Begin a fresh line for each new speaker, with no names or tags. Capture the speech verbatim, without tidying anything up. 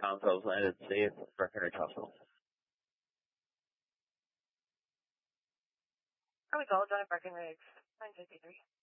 Com twelve landed safe, Breckenridge Hospital.
Are we Gold Drive, Breckenridge, nine fifty-three.